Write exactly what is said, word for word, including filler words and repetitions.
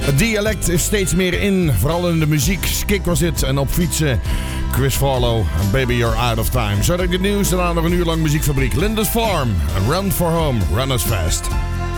Het dialect is steeds meer in, vooral in de muziek. Skik was dit en op fietsen Chris Farlow en Baby You're Out of Time. Zo dat ik het nieuws, daarna nog een uur lang muziekfabriek. Linda's Farm, Run for Home, Run as Fast.